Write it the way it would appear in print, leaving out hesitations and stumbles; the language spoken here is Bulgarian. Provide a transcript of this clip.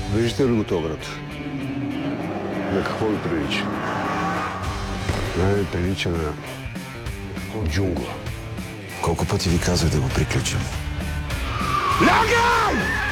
Виждате ли го този град? На какво ви прилича? Не прилича на джунгла. Колко пъти ви казах да го приключим? Лягай!